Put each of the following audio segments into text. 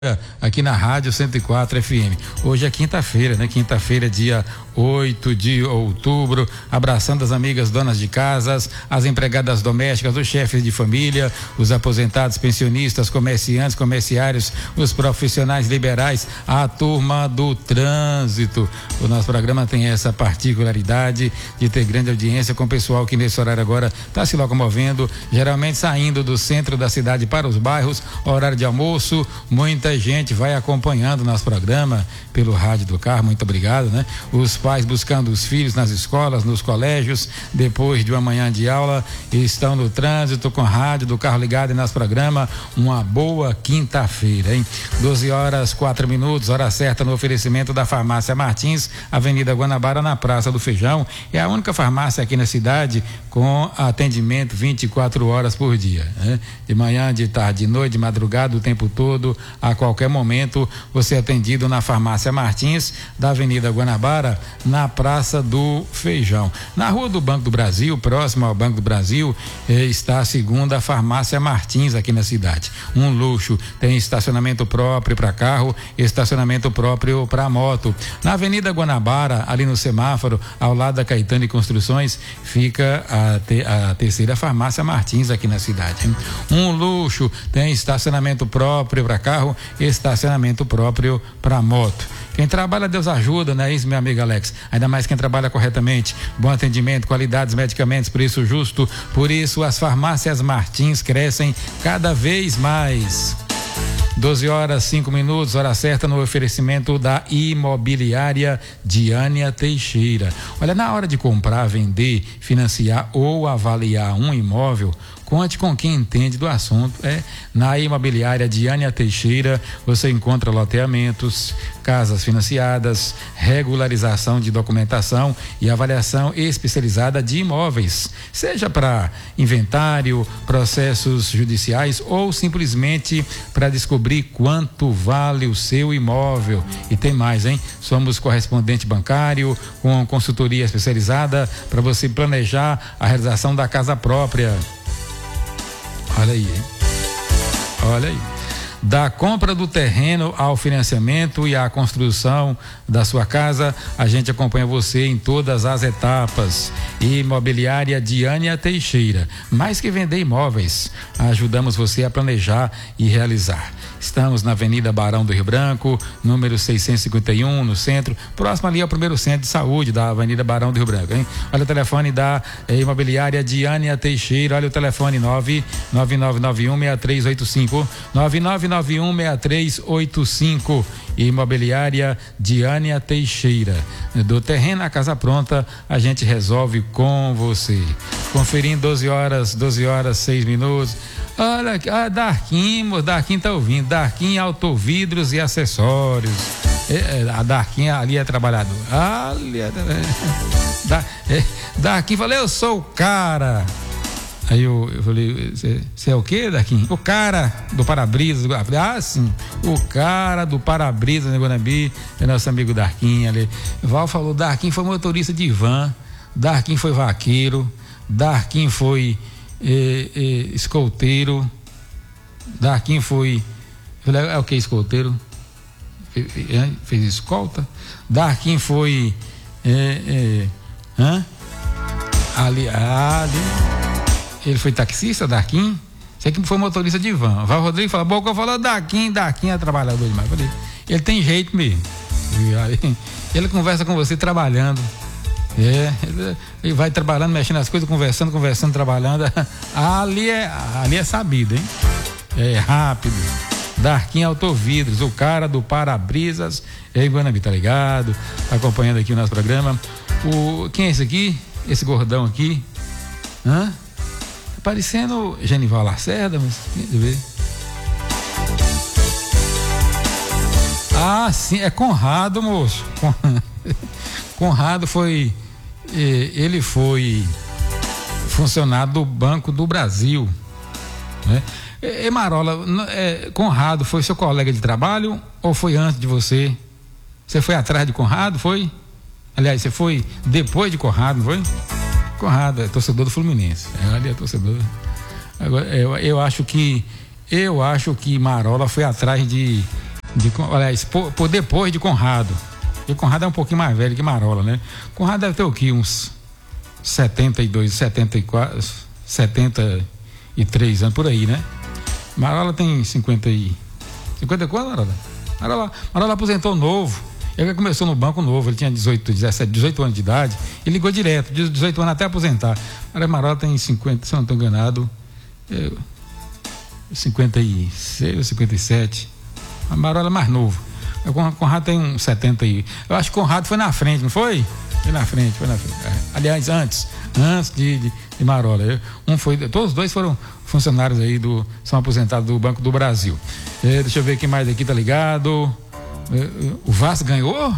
aqui na Rádio 104 FM. Hoje é quinta-feira, né? Quinta-feira, dia 8 de outubro, abraçando as amigas donas de casas, as empregadas domésticas, os chefes de família, os aposentados, pensionistas, comerciantes, comerciários, os profissionais liberais, a turma do trânsito. O nosso programa tem essa particularidade de ter grande audiência com o pessoal que nesse horário agora está se locomovendo, geralmente saindo do centro da cidade para os bairros, horário de almoço. Muita gente vai acompanhando nosso programa pelo rádio do carro, muito obrigado, né? Os pais buscando os filhos nas escolas, nos colégios, depois de uma manhã de aula, estão no trânsito com rádio do carro ligado em nosso programa. Uma boa quinta-feira, hein? 12h04, hora certa no oferecimento da Farmácia Martins, Avenida Guanabara, na Praça do Feijão. É a única farmácia aqui na cidade com atendimento 24 horas por dia, né? De manhã, de tarde, de noite, de madrugada, o tempo todo, a qualquer momento você é atendido na Farmácia Martins, da Avenida Guanabara, na Praça do Feijão. Na Rua do Banco do Brasil, próximo ao Banco do Brasil, está a segunda Farmácia Martins aqui na cidade. Um luxo, tem estacionamento próprio para carro, estacionamento próprio para moto. Na Avenida Guanabara, ali no semáforo, ao lado da Caetano e Construções, fica a terceira Farmácia Martins aqui na cidade, hein? Um luxo, tem estacionamento próprio para carro, estacionamento próprio para moto. Quem trabalha, Deus ajuda, não é isso, meu amigo Alex? Ainda mais quem trabalha corretamente. Bom atendimento, qualidades, medicamentos, preço justo. Por isso, as farmácias Martins crescem cada vez mais. 12h05, hora certa no oferecimento da Imobiliária Diânia Teixeira. Olha, na hora de comprar, vender, financiar ou avaliar um imóvel, conte com quem entende do assunto. Na Imobiliária Diânia Teixeira você encontra loteamentos, casas financiadas, regularização de documentação e avaliação especializada de imóveis, seja para inventário, processos judiciais ou simplesmente para descobrir quanto vale o seu imóvel. E tem mais, hein? Somos correspondente bancário com consultoria especializada para você planejar a realização da casa própria. Olha aí, hein? Olha aí. Da compra do terreno ao financiamento e à construção da sua casa, a gente acompanha você em todas as etapas. Imobiliária Diânia Teixeira. Mais que vender imóveis, ajudamos você a planejar e realizar. Estamos na Avenida Barão do Rio Branco, número 651, no centro, próximo ali ao primeiro centro de saúde da Avenida Barão do Rio Branco, hein? Olha o telefone da Imobiliária Diânia Teixeira, olha o telefone 999916385, 99916385. Imobiliária Diânia Teixeira. Do terreno à casa pronta, a gente resolve com você. Conferindo 12h06. Olha, Darquim tá ouvindo. Darquim Autovidros e Acessórios. A Darquim ali é trabalhador. Darquim falou, eu sou o cara. Aí eu falei, você é o quê, Darquim? O cara do para-brisa. Sim, o cara do para-brisa, né, Guanabi, é nosso amigo Darquim ali. Val falou, Darquim foi motorista de van, Darquim foi vaqueiro, Darquim foi escolteiro, Darquim foi, é o que, escolteiro? Fez escolta? Darquim foi ali ele foi taxista, Darquim? Sei que foi motorista de van. Val Rodrigues falou, Boca falou, Darquim é trabalhador demais. Falei, ele tem jeito mesmo. Ele conversa com você trabalhando. Ele vai trabalhando, mexendo as coisas, conversando, trabalhando. Ali é sabido, hein? É rápido. Darquim Autovidros, o cara do para-brisas. Ei, Guanabi, tá ligado? Tá acompanhando aqui o nosso programa. Quem é esse aqui? Esse gordão aqui? Parecendo Genival Lacerda, mas deixa eu ver. Sim, é Conrado, moço. Conrado foi, ele foi funcionário do Banco do Brasil, né? Marola, Conrado foi seu colega de trabalho ou foi antes de você? Você foi atrás de Conrado, foi? Aliás, você foi depois de Conrado, não foi? Conrado é torcedor do Fluminense. Ali é torcedor. Agora, eu acho que Marola foi atrás de aliás, por depois de Conrado. E Conrado é um pouquinho mais velho que Marola, né? Conrado deve ter o quê? Uns 72, 74, 73 anos por aí, né? Marola tem 54, Marola aposentou novo. Ele começou no banco novo, ele tinha 18 anos de idade e ligou direto, 18 anos até aposentar. Marola tem 50, se eu não estou enganado, 56 ou 57. A Marola é mais novo. O Conrado tem uns 70 aí. Eu acho que o Conrado foi na frente, não foi? Foi na frente. Aliás, antes de Marola. Todos os dois foram funcionários aí são aposentados do Banco do Brasil. Deixa eu ver quem mais aqui tá ligado. O Vasco ganhou?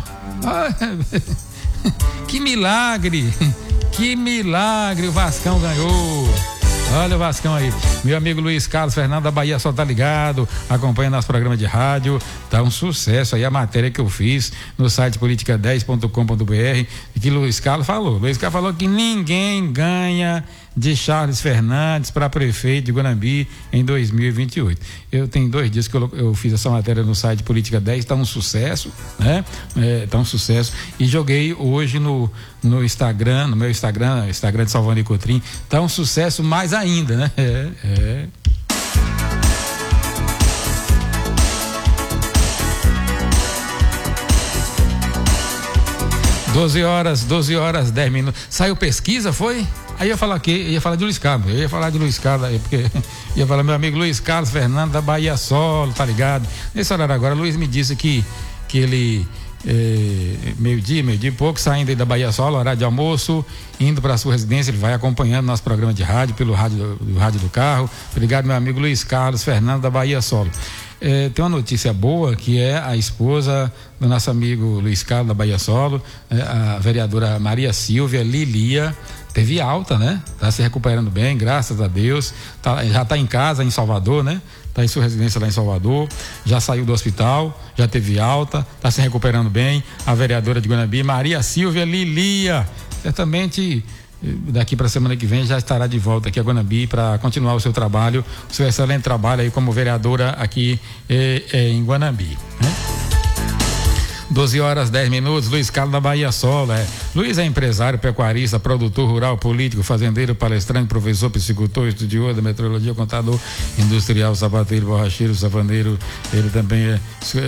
Que milagre! Que milagre! O Vascão ganhou! Olha o Vascão aí. Meu amigo Luiz Carlos Fernando da Bahia só tá ligado, acompanha nosso programa de rádio. Tá um sucesso aí a matéria que eu fiz no site politica10.com.br, que Luiz Carlos falou. Luiz Carlos falou que ninguém ganha de Charles Fernandes para prefeito de Guanambi em 2028. Eu tenho 2 dias que eu fiz essa matéria no site Política 10, tá um sucesso, né? Tá um sucesso. E joguei hoje no Instagram, no meu Instagram de Salvani Cotrim, tá um sucesso mais ainda, né? 12 horas 10 minutos. Saiu pesquisa, foi? Aí ia falar de Luiz Carlos. Eu ia falar de Luiz Carlos aí, porque ia falar meu amigo Luiz Carlos Fernando da Bahia Solo, tá ligado? Nesse horário agora, Luiz me disse que ele meio-dia e pouco, saindo aí da Bahia Solo, horário de almoço, indo para sua residência, ele vai acompanhando nosso programa de rádio pelo rádio do carro. Obrigado, meu amigo Luiz Carlos Fernando da Bahia Solo. Tem uma notícia boa, que é a esposa do nosso amigo Luiz Carlos da Bahia Solo, a vereadora Maria Silvia Lilia, teve alta, né? Tá se recuperando bem, graças a Deus. Já tá em casa em Salvador, né? Tá em sua residência lá em Salvador, já saiu do hospital, já teve alta, tá se recuperando bem. A vereadora de Guanambi, Maria Silvia Lilia, certamente daqui para a semana que vem já estará de volta aqui a Guanambi para continuar o seu trabalho, o seu excelente trabalho aí como vereadora aqui em Guanambi, né? 12 horas 10 minutos, Luiz Carlos da Bahia Solo. Luiz é empresário, pecuarista, produtor rural, político, fazendeiro, palestrante, professor, psicultor, estudioso da meteorologia, contador, industrial, sapateiro, borracheiro, safaneiro. Ele também é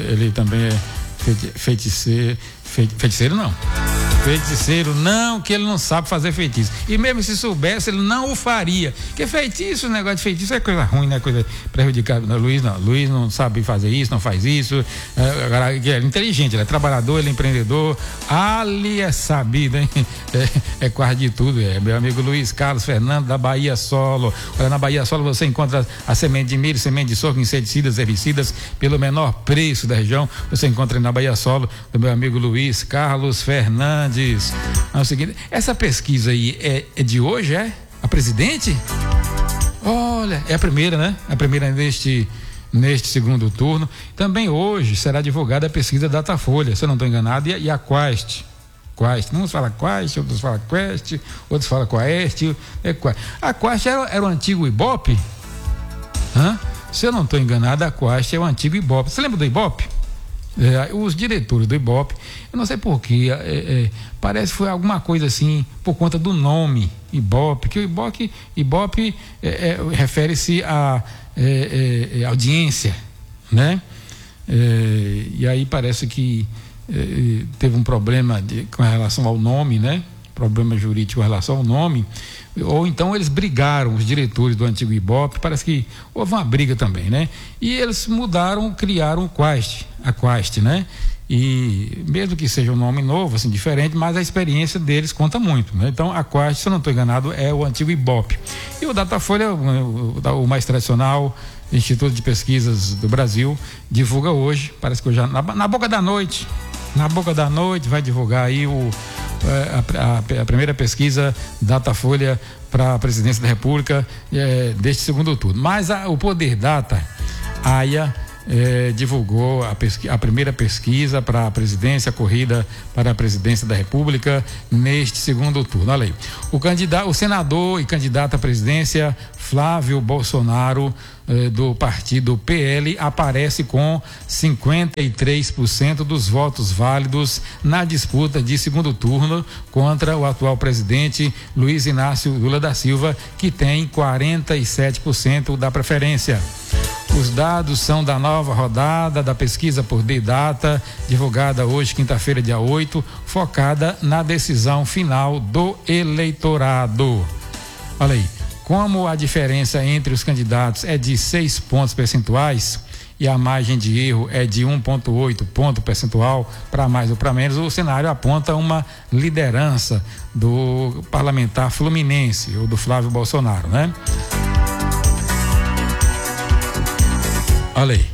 feiticeiro não, que ele não sabe fazer feitiço, e mesmo se soubesse ele não o faria, porque feitiço, negócio de feitiço é coisa ruim, né? Coisa prejudicada. Luiz não sabe fazer isso, não faz isso. Agora ele é inteligente, ele é trabalhador, ele é empreendedor, ali é sabido, hein? É quase de tudo. Meu amigo Luiz Carlos Fernando da Bahia Solo. Olha, na Bahia Solo você encontra a semente de milho, semente de soja, inseticidas, herbicidas pelo menor preço da região. Você encontra na Bahia Solo do meu amigo Luiz Carlos Fernandes. É o seguinte, essa pesquisa aí é de hoje, a presidente? Olha, é a primeira, né? A primeira neste segundo turno. Também hoje será divulgada a pesquisa Datafolha, se eu não estou enganado, e a Quaest. Uns falam Quaest, outros falam Quest, outros falam Quaest. A Quaest era o antigo Ibope? Se eu não estou enganado, a Quaest é o antigo Ibope. Você lembra do Ibope? Os diretores do Ibope, eu não sei porquê, parece que foi alguma coisa assim, por conta do nome Ibope, que o Ibope refere-se à audiência, né? E aí parece que teve um problema com relação ao nome, né? Problema jurídico com relação ao nome, ou então eles brigaram, os diretores do antigo Ibope, parece que houve uma briga também, né? E eles criaram a Quaest, né? E mesmo que seja um nome novo, assim, diferente, mas a experiência deles conta muito, né? Então a Quaest, se eu não estou enganado, é o antigo Ibope. E o Datafolha, o mais tradicional Instituto de Pesquisas do Brasil, divulga hoje, parece que hoje na boca da noite vai divulgar aí a primeira pesquisa Datafolha para a presidência da República deste segundo turno. Mas o Poder Data, AIA, divulgou a primeira pesquisa para a presidência, a corrida para a presidência da República neste segundo turno. Olha aí, o senador e candidato à presidência Flávio Bolsonaro, do partido PL, aparece com 53% dos votos válidos na disputa de segundo turno contra o atual presidente Luiz Inácio Lula da Silva, que tem 47% da preferência. Os dados são da nova rodada da pesquisa por Data, divulgada hoje, quinta-feira, dia 8, focada na decisão final do eleitorado. Olha aí, como a diferença entre os candidatos é de 6 pontos percentuais e a margem de erro é de 1,8 ponto percentual, para mais ou para menos, o cenário aponta uma liderança do parlamentar fluminense, ou do Flávio Bolsonaro, né? Olha aí,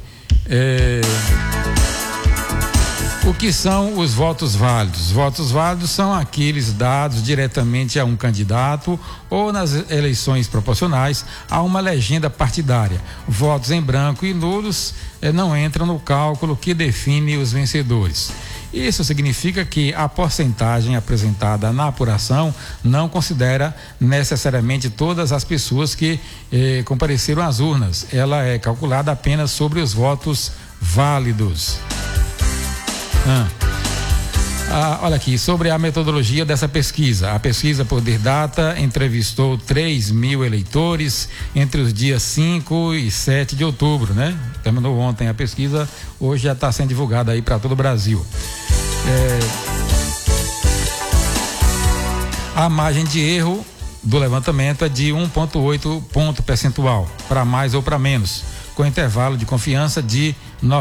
o que são os votos válidos? Os votos válidos são aqueles dados diretamente a um candidato ou nas eleições proporcionais a uma legenda partidária. Votos em branco e nulos não entram no cálculo que define os vencedores. Isso significa que a porcentagem apresentada na apuração não considera necessariamente todas as pessoas que compareceram às urnas. Ela é calculada apenas sobre os votos válidos. Olha aqui, sobre a metodologia dessa pesquisa. A pesquisa por Data entrevistou 3.000 eleitores entre os dias 5 e 7 de outubro, né? Terminou ontem a pesquisa, hoje já está sendo divulgada aí para todo o Brasil. A margem de erro do levantamento é de 1,8 ponto percentual, para mais ou para menos, com intervalo de confiança de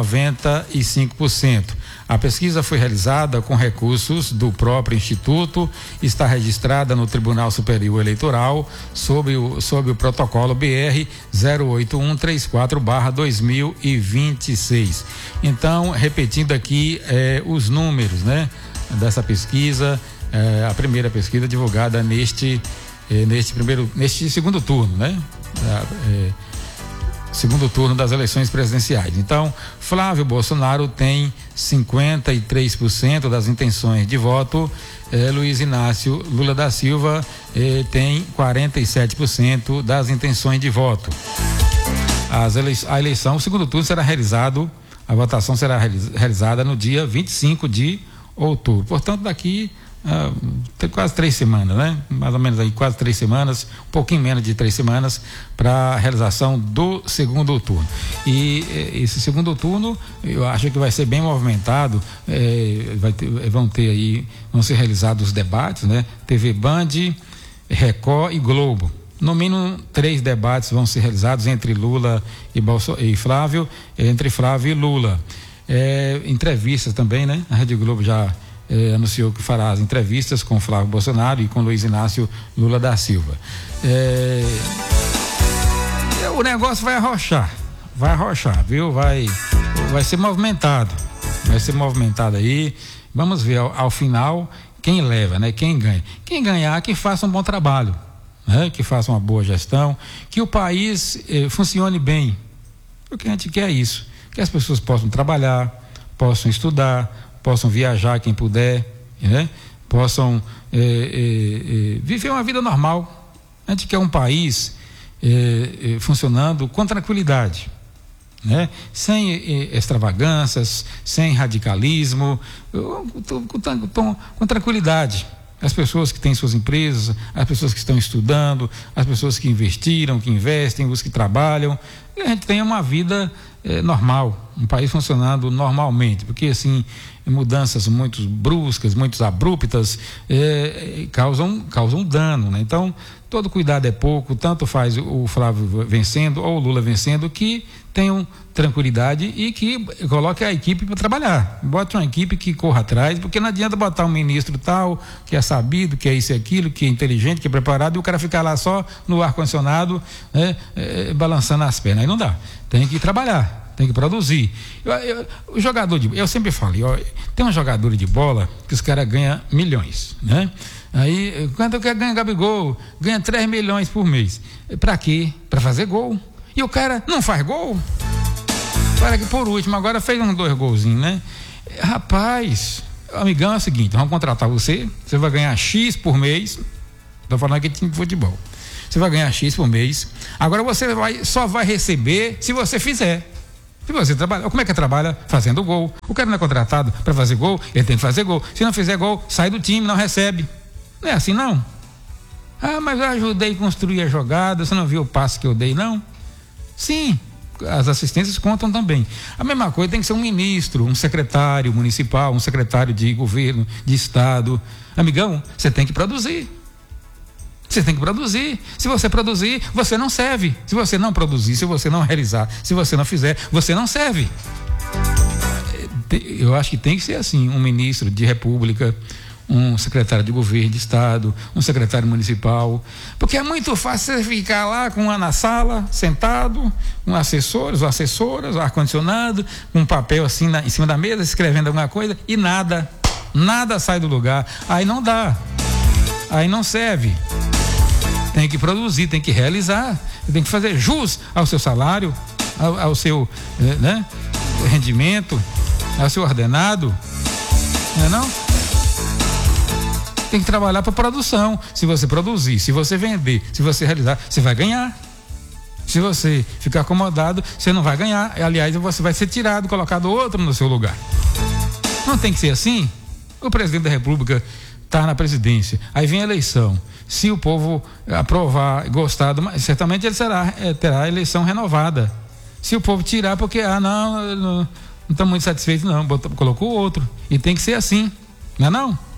95%. A pesquisa foi realizada com recursos do próprio Instituto, está registrada no Tribunal Superior Eleitoral sob o protocolo BR 08134/2026. Então, repetindo aqui os números, né, dessa pesquisa, a primeira pesquisa divulgada neste segundo turno, né? Segundo turno das eleições presidenciais. Então, Flávio Bolsonaro tem 53% das intenções de voto, Luiz Inácio Lula da Silva tem 47% das intenções de voto. A eleição, o segundo turno será realizado, a votação será realizada no dia 25 de outubro. Portanto, daqui tem quase 3 semanas, né? Mais ou menos aí quase 3 semanas, um pouquinho menos de 3 semanas para a realização do segundo turno. E esse segundo turno eu acho que vai ser bem movimentado, vão ser realizados os debates, né? TV Band, Record e Globo. No mínimo 3 debates vão ser realizados entre Lula e Flávio, entre Flávio e Lula. Entrevistas também, né? A Rede Globo já anunciou que fará as entrevistas com Flávio Bolsonaro e com Luiz Inácio Lula da Silva. O negócio vai arrochar, viu? Vai ser movimentado, aí. Vamos ver ao final quem leva, né? Quem ganha. Quem ganhar, que faça um bom trabalho, né? Que faça uma boa gestão, que o país funcione bem. O que a gente quer é isso, que as pessoas possam trabalhar, possam estudar, possam viajar quem puder, né? Possam viver uma vida normal. A gente quer um país funcionando com tranquilidade, né? Sem extravagâncias, sem radicalismo, com tranquilidade. As pessoas que têm suas empresas, as pessoas que estão estudando, as pessoas que investiram, que investem, os que trabalham, e a gente tenha uma vida normal, um país funcionando normalmente, porque assim, mudanças muito bruscas, muito abruptas, causam dano, né? Então, todo cuidado é pouco, tanto faz o Flávio vencendo ou o Lula vencendo, que tenham tranquilidade e que coloque a equipe para trabalhar. Bote uma equipe que corra atrás, porque não adianta botar um ministro tal, que é sabido, que é isso e aquilo, que é inteligente, que é preparado, e o cara ficar lá só no ar-condicionado, né, balançando as pernas. Aí não dá. Tem que trabalhar, tem que produzir. O jogador eu sempre falo, tem um jogador de bola que os caras ganham milhões, né? Aí, quando quer ganhar Gabigol, ganha 3 milhões por mês. Pra quê? Pra fazer gol. E o cara não faz gol? Para que por último, agora fez uns 2 golzinhos, né? Rapaz, amigão, é o seguinte, vamos contratar você vai ganhar X por mês. Estou falando aqui de time de futebol. Você vai ganhar X por mês. Agora você só vai receber se você fizer. Se você trabalha, como é que trabalha? Fazendo gol. O cara não é contratado para fazer gol, ele tem que fazer gol. Se não fizer gol, sai do time, não recebe. Não é assim, não? Ah, mas eu ajudei a construir a jogada, você não viu o passe que eu dei, não? Sim, as assistências contam também. A mesma coisa tem que ser um ministro, um secretário municipal, um secretário de governo, de estado. Amigão, você tem que produzir. Você tem que produzir. Se você produzir, você não serve. Se você não produzir, se você não realizar, se você não fizer, você não serve. Eu acho que tem que ser assim, um ministro de república, um secretário de governo de estado, um secretário municipal, porque é muito fácil você ficar lá com na sala, sentado, com assessores ou assessoras, ar-condicionado, com um papel assim em cima da mesa, escrevendo alguma coisa e nada sai do lugar. Aí não dá, aí não serve. Tem que produzir, tem que realizar, tem que fazer jus ao seu salário, ao seu rendimento, ao seu ordenado, não é não? Tem que trabalhar para produção. Se você produzir, se você vender, se você realizar, você vai ganhar. Se você ficar acomodado, você não vai ganhar. Aliás, você vai ser tirado, colocado outro no seu lugar. Não tem que ser assim? O presidente da República está na presidência, aí vem a eleição. Se o povo aprovar, gostar, certamente ele terá a eleição renovada. Se o povo tirar, porque não está muito satisfeito, não, colocou outro. E tem que ser assim, não é não?